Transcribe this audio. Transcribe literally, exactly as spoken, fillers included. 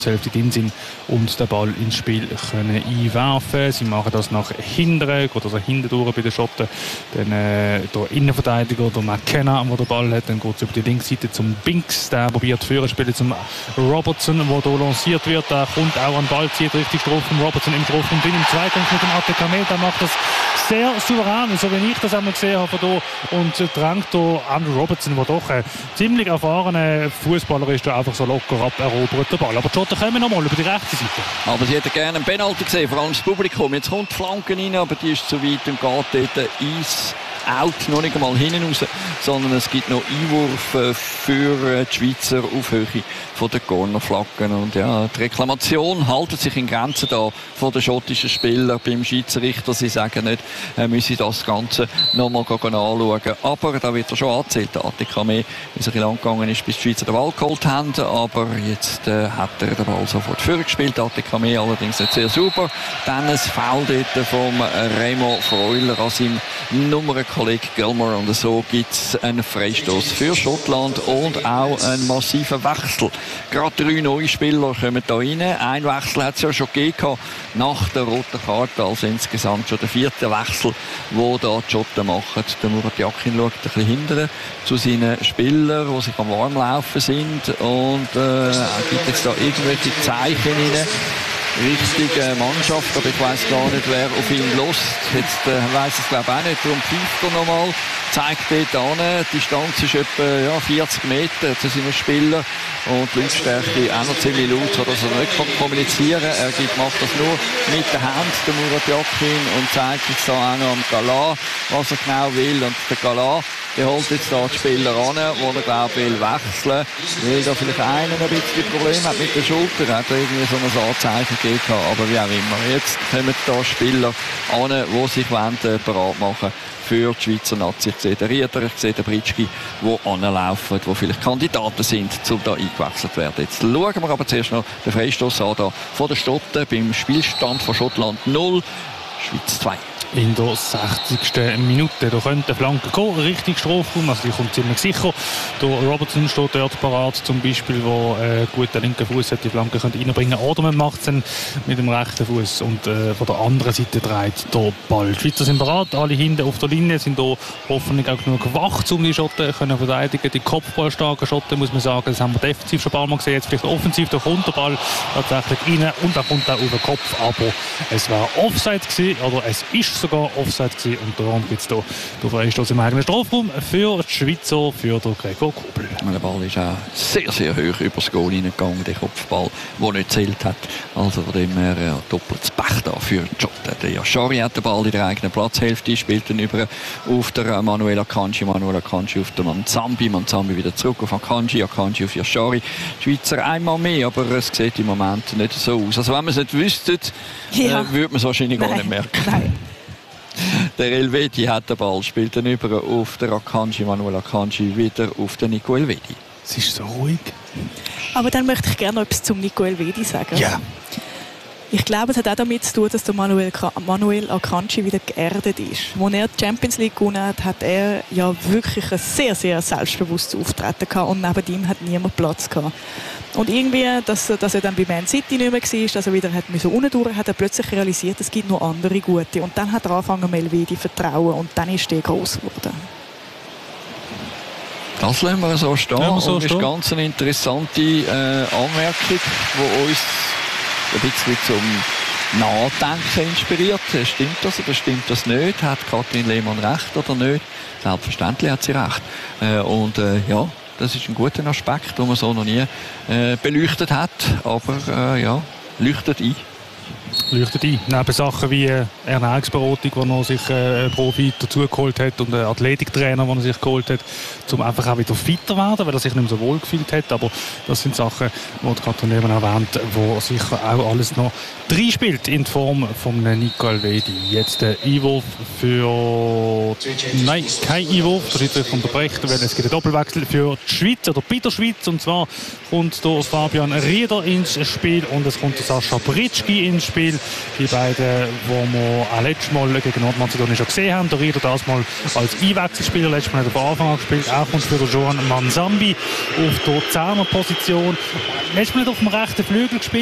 Hälfte drin sind und den Ball ins Spiel können einwerfen. Sie machen das nach hinten, geht also hinten durch bei den Schotten. Dann äh, der Innenverteidiger, der McKenna, der den Ball hat, dann geht es über die Linksseite zum Binks, der probiert führen, spielt zum Robertson, der hier lanciert wird. Der kommt auch an den Ball, zieht richtig drauf vom Robertson im Strafraum drin, im Zweikampf mit dem Atacame. Der macht das sehr souverän, so wie ich das einmal gesehen habe hier, und drängt hier Andrew Robertson, der doch ein ziemlich erfahrener Fußballer ist, der einfach so locker aberobert den Ball. Aber die Schotten kommen nochmal über die rechte Seite. Aber sie hätten gerne einen Penalty gesehen, vor allem das Publikum. Jetzt kommt die Flanke rein, aber die ist zu weit und geht dort Eis out, noch nicht einmal hinten raus, sondern es gibt noch Einwurf für die Schweizer auf Höhe von den Cornerflanken. Und ja, die Reklamation haltet sich in Grenzen da von den schottischen Spielern beim Schiedsrichter. Sie sagen nicht, er müsse das Ganze nochmal anschauen. Aber da wird er schon angezählt, der Atacame, wie es ein bisschen lang gegangen ist, bis die Schweizer den Ball geholt haben. Aber jetzt äh, hat er den Ball sofort vorgespielt. Atacame allerdings nicht sehr super. Dann ein Foul dort vom Remo Freuler an seinem Nummerkollege Gilmore. Und so gibt es einen Freistoß für Schottland und auch einen massiven Wechsel. Gerade drei neue Spieler kommen da rein. Ein Wechsel hat es ja schon gegeben nach der roten Karte, also insgesamt schon der vierte Wechsel, den da die Schotten machen. Der Murat Yakin schaut ein bisschen hinterher zu seinen Spielern, die sich am Warmlaufen sind, und äh, gibt jetzt da irgendwelche Zeichen rein. Richtige Mannschaft, aber ich weiß gar nicht, wer auf ihn lust. Jetzt äh, weiss es glaube ich auch nicht, darum pfeift er nochmal, zeigt dort an, die Distanz ist etwa ja, vierzig Meter zu seinen Spielern und die Lautstärke auch noch ziemlich laut, sodass er nicht kann kommunizieren kann. Er gibt, macht das nur mit der Hand, der Murat Yakin, und zeigt jetzt da auch noch am Galan, was er genau will. Und der Galan, der holt jetzt da die Spieler an, wo er glaube will wechseln, weil da vielleicht einer ein bisschen Probleme hat mit der Schulter, hat er irgendwie so ein Anzeichen gegeben, aber wie auch immer. Jetzt kommen da Spieler an, die sich wollen, äh, bereit machen für die Schweizer Nazi. Ich sehe den Rieder, ich sehe den Britschki, die anlaufen, die vielleicht Kandidaten sind, um da eingewechselt zu werden. Jetzt schauen wir aber zuerst noch den Freistoß an da von der Schotten beim Spielstand von Schottland null, Schweiz zwei. In der sechzigsten Minute. Da könnte eine Flanke kommen, richtig Strafraum, also die kommt ziemlich sicher. Der Robertson steht dort parat, zum Beispiel, wo äh, gut der linke Fuß die Flanke könnte reinbringen, oder man macht es dann mit dem rechten Fuß und äh, von der anderen Seite dreht der Ball. Die Schweizer sind parat, alle hinten auf der Linie, sind da hoffentlich auch genug wach, um die Schotten können verteidigen. Die kopfballstarken Schotten, muss man sagen, das haben wir defensiv schon ein paar Mal gesehen, jetzt vielleicht offensiv, da kommt der Ball tatsächlich rein und da kommt auch auf den Kopf, aber es war Offside gewesen, oder es ist sogar Offside gewesen, und darum gibt es hier den Freistoß im eigenen Strafraum für die Schweizer, für den Gregor Kobel. Der Ball ist auch sehr, sehr hoch über das Goal hineingegangen, der Kopfball, der nicht gezählt hat. Also von dem her ja, doppeltes Pech da für die Schotten. Der Yashari hat den Ball in der eigenen Platzhälfte, spielt dann über auf der Manuel Akanji, Manuel Akanji auf den Manzambi, Manzambi wieder zurück auf Akanji, Akanji auf Yashari. Die Schweizer einmal mehr, aber es sieht im Moment nicht so aus. Also wenn man es nicht wüsste, ja. äh, würde man es wahrscheinlich Nein. gar nicht merken. Nein. Der Elvedi hat den Ball, spielt dann über auf den Akanji, Manuel Akanji, wieder auf den Nico Elvedi. Es ist so ruhig. Aber dann möchte ich gerne noch etwas zum Nico Elvedi sagen. Ja. Ich glaube, es hat auch damit zu tun, dass der Manuel, Manuel Akanji wieder geerdet ist. Als er die Champions League gewonnen hat, hat er ja wirklich ein sehr, sehr selbstbewusstes Auftreten gehabt und neben ihm hat niemand Platz gehabt. Und irgendwie, dass, dass er dann bei Man City nicht mehr war, dass er wieder hat müssen unten durch, hat er plötzlich realisiert, es gibt noch andere Gute. Und dann hat er angefangen, Elvedi zu vertrauen, und dann ist er gross geworden. Das lassen wir so stehen. Ja, so und das ist ganz eine interessante äh, Anmerkung, die uns ein bisschen zum Nachdenken inspiriert. Stimmt das oder stimmt das nicht? Hat Kathrin Lehmann recht oder nicht? Selbstverständlich hat sie recht. Äh, und äh, ja, das ist ein guter Aspekt, den man so noch nie äh, beleuchtet hat. Aber äh, ja, leuchtet ein. Leuchtet ein. Neben Sachen wie äh, Ernährungsberatung, wo er sich äh, Profi dazugeholt hat, und einen Athletiktrainer, den er sich geholt hat, um einfach auch wieder fitter werden, weil er sich nicht mehr so wohl gefühlt hat. Aber das sind Sachen, die Kathrin Lehmann erwähnt, wo sicher auch alles noch reinspielt in Form von Nico Elvedi. Jetzt der Einwurf für... Nein, kein Einwurf. Der Schiedsrichter kommt unterbrechen, weil es gibt einen Doppelwechsel für die Schweiz oder bei der Schweiz. Und zwar kommt der Fabian Rieder ins Spiel und es kommt der Sascha Britschki ins Spiel. Spiel. Die beiden, die wir auch letztes Mal gegen Nordmazedonien schon gesehen haben. Der Rieder das mal als Einwechselspieler. Letztes Mal hat er von Anfang an gespielt. Auch kommt für Joan Manzambi auf der Zehner-Position. Letztes Mal nicht auf dem rechten Flügel gespielt.